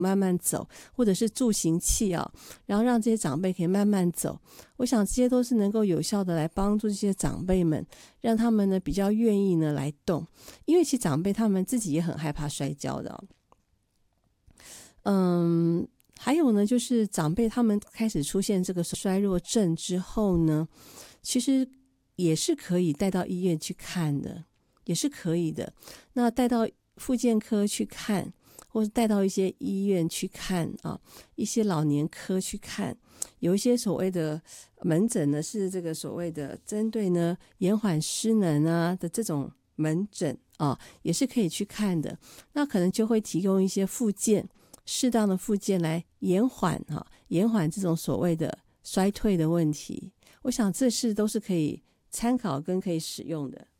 慢慢走，或者是助行器啊，然后让这些长辈可以慢慢走。我想这些都是能够有效的来帮助这些长辈们，让他们呢比较愿意呢来动，因为其实长辈他们自己也很害怕摔跤的还有呢，就是长辈他们开始出现这个衰弱症之后呢，其实也是可以带到医院去看的，也是可以的。那带到复健科去看，或者带到一些医院去看啊，一些老年科去看，有一些所谓的门诊呢，是这个所谓的针对呢延缓失能啊的这种门诊啊，也是可以去看的。那可能就会提供一些复健，适当的复健来延缓这种所谓的衰退的问题。我想这都是可以参考跟可以使用的。